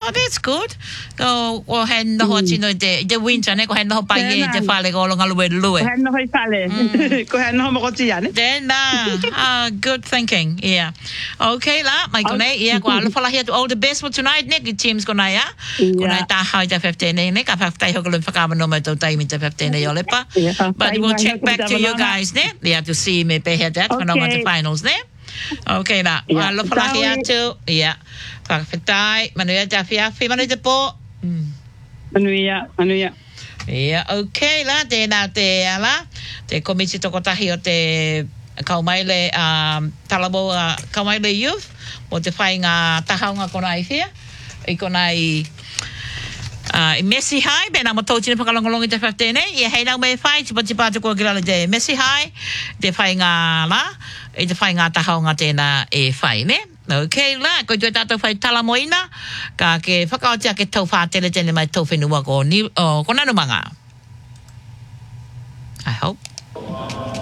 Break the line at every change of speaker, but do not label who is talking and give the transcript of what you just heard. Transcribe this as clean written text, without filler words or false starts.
Oh, that's good. Go o hen no ho chino de winter ne ko hen no pa ye te fale ko longa lue lue.
Hen no fale. Ko hen no mo ko tia ne.
Then good thinking. Yeah. Okay la, mai ko nei ia ko ala fala here to all the best for tonight Nick. The team's ko na ya. Ko na ta ha ja 15 ne ka fa tai ho ko le fa ka no me to tai mi te 15 ne yo le pa. But we'll check back to you guys ne. We have to see me pe head that for no the finals ne. Okay la. Ala fala here to yeah. Fa tai manuia ja fi manu te po.
Manuia.
Yeah, okay la te na te ala te komisi tokotahi o te kaumaile talabo kaumaile youth o te whainga tahaunga kona i whia i kona i Messi High bena mo tautina pakalongolongi te 15 e hei nau me whai tipati pātu kua kirala te Messi High te whainga la i te whainga tahaunga tēnā e whai ne. Okay la, ko tui tātou whai talamoina ka ke whakaotia ke tau whātele tēne mai tau whenua ko nanu manga. I hope.